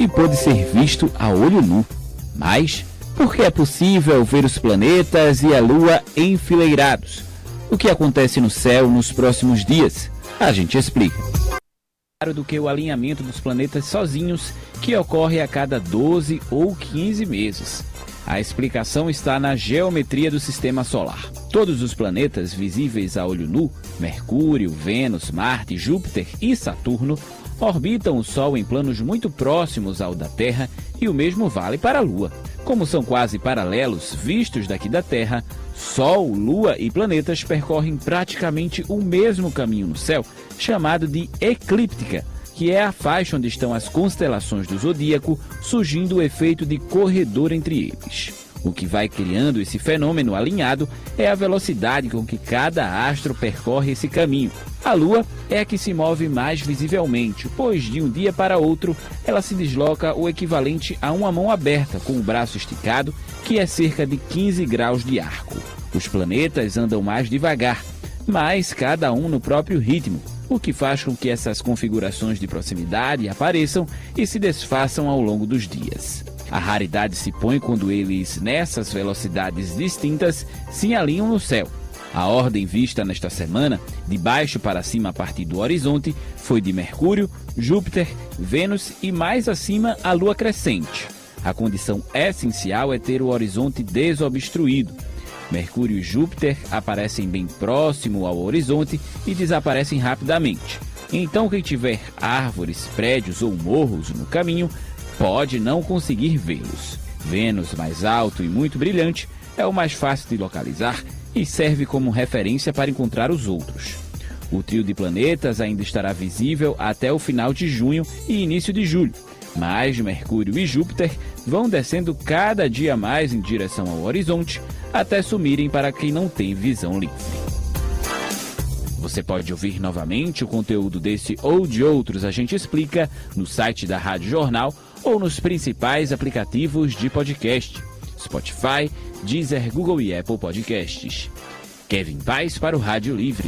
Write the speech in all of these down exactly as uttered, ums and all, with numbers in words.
e pôde ser visto a olho nu. Mas por que é possível ver os planetas e a Lua enfileirados? O que acontece no céu nos próximos dias? A gente explica. Do que o alinhamento dos planetas sozinhos, que ocorre a cada doze ou quinze meses. A explicação está na geometria do sistema solar. Todos os planetas visíveis a olho nu, Mercúrio, Vênus, Marte, Júpiter e Saturno, orbitam o Sol em planos muito próximos ao da Terra, e o mesmo vale para a Lua. Como são quase paralelos vistos daqui da Terra, Sol, Lua e planetas percorrem praticamente o mesmo caminho no céu, chamado de eclíptica, que é a faixa onde estão as constelações do zodíaco, surgindo o efeito de corredor entre eles. O que vai criando esse fenômeno alinhado é a velocidade com que cada astro percorre esse caminho. A Lua é a que se move mais visivelmente, pois de um dia para outro ela se desloca o equivalente a uma mão aberta com o braço esticado, que é cerca de quinze graus de arco. Os planetas andam mais devagar, mas cada um no próprio ritmo, o que faz com que essas configurações de proximidade apareçam e se desfaçam ao longo dos dias. A raridade se põe quando eles, nessas velocidades distintas, se alinham no céu. A ordem vista nesta semana, de baixo para cima a partir do horizonte, foi de Mercúrio, Júpiter, Vênus e mais acima a Lua crescente. A condição essencial é ter o horizonte desobstruído. Mercúrio e Júpiter aparecem bem próximo ao horizonte e desaparecem rapidamente. Então, quem tiver árvores, prédios ou morros no caminho pode não conseguir vê-los. Vênus, mais alto e muito brilhante, é o mais fácil de localizar e serve como referência para encontrar os outros. O trio de planetas ainda estará visível até o final de junho e início de julho, mas Mercúrio e Júpiter vão descendo cada dia mais em direção ao horizonte, até sumirem para quem não tem visão livre. Você pode ouvir novamente o conteúdo desse ou de outros A Gente Explica no site da Rádio Jornal ou nos principais aplicativos de podcast, Spotify, Deezer, Google e Apple Podcasts. Kevin Paz para o Rádio Livre.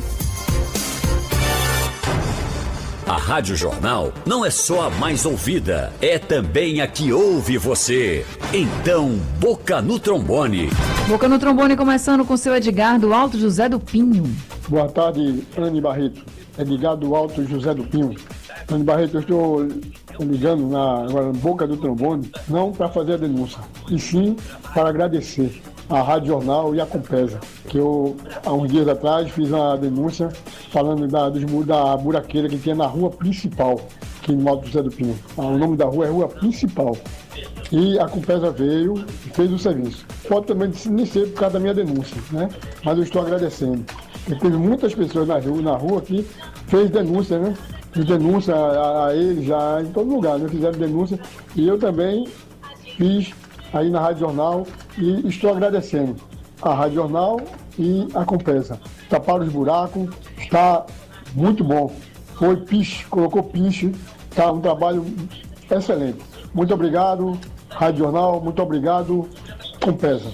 A Rádio Jornal não é só a mais ouvida, é também a que ouve você. Então, Boca no Trombone. Boca no Trombone começando com o seu Edgar do Alto José do Pinho. Boa tarde, Anne Barreto. Edgar do Alto José do Pinho. Anne Barreto, eu estou ligando na, agora na Boca do Trombone, não para fazer a denúncia, e sim para agradecer a Rádio Jornal e a Compesa, que eu, há uns dias atrás, fiz uma denúncia falando da, dos, da buraqueira que tinha na rua principal, aqui no Alto José do Pinho. O nome da rua é Rua Principal. E a Compesa veio e fez o serviço. Pode também nem ser por causa da minha denúncia, né? Mas eu estou agradecendo. Porque teve muitas pessoas na rua, na rua que fez denúncia, né? Fiz denúncia a, a eles já em todo lugar, né? Fizeram denúncia. E eu também fiz aí na Rádio Jornal e estou agradecendo a Rádio Jornal e a Compesa. Taparam os buracos, está muito bom. Foi piche, colocou piche, está um trabalho excelente. Muito obrigado, Rádio Jornal, muito obrigado, Compesa.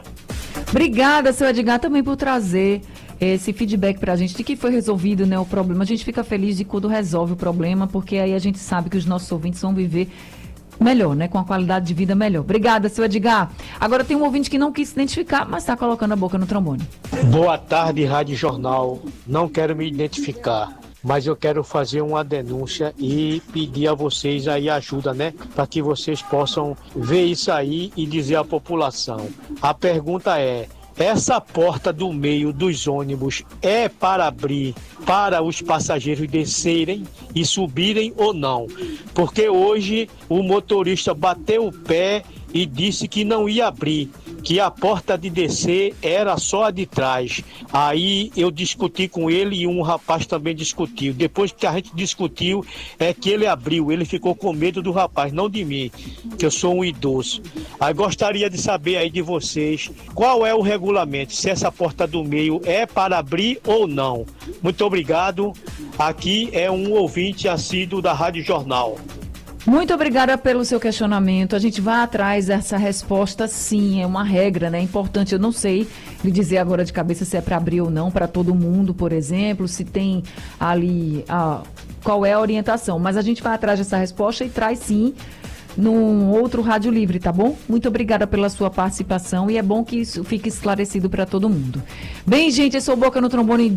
Obrigada, seu Edgar, também por trazer esse feedback pra gente de que foi resolvido, né, o problema. A gente fica feliz de quando resolve o problema, porque aí a gente sabe que os nossos ouvintes vão viver melhor, né? Com a qualidade de vida melhor. Obrigada, seu Edgar. Agora tem um ouvinte que não quis se identificar, mas está colocando a boca no trombone. Boa tarde, Rádio Jornal. Não quero me identificar, mas eu quero fazer uma denúncia e pedir a vocês aí ajuda, né? Para que vocês possam ver isso aí e dizer à população. A pergunta é: essa porta do meio dos ônibus é para abrir para os passageiros descerem e subirem ou não? Porque hoje o motorista bateu o pé e disse que não ia abrir, que a porta de descer era só a de trás. Aí eu discuti com ele e um rapaz também discutiu. Depois que a gente discutiu, é que ele abriu. Ele ficou com medo do rapaz, não de mim, que eu sou um idoso. Aí gostaria de saber aí de vocês qual é o regulamento, se essa porta do meio é para abrir ou não. Muito obrigado. Aqui é um ouvinte assíduo da Rádio Jornal. Muito obrigada pelo seu questionamento. A gente vai atrás dessa resposta, sim, é uma regra, né? É importante, eu não sei lhe dizer agora de cabeça se é para abrir ou não, para todo mundo, por exemplo, se tem ali a, qual é a orientação. Mas a gente vai atrás dessa resposta e traz, sim, num outro Rádio Livre, tá bom? Muito obrigada pela sua participação e é bom que isso fique esclarecido para todo mundo. Bem, gente, eu sou Boca no Trombone